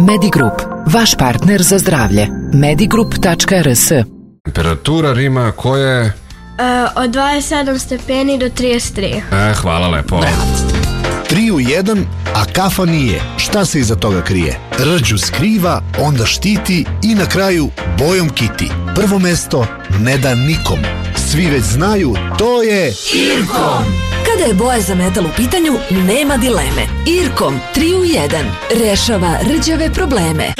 Medigrup, vaš partner za zdravlje. Medigrup.rs. Temperatura Rima koja je? Od 27 stepeni do 33. Hvala lepo. 3 u 1, a kafa nije. Šta se iza toga krije? Rđu skriva, onda štiti i na kraju bojom kiti. Prvo mesto ne da nikom. Svi već znaju, to je Irkom. Kada je boja za metal u pitanju, nema dileme. Irkom 3 u 1 rešava rđave probleme.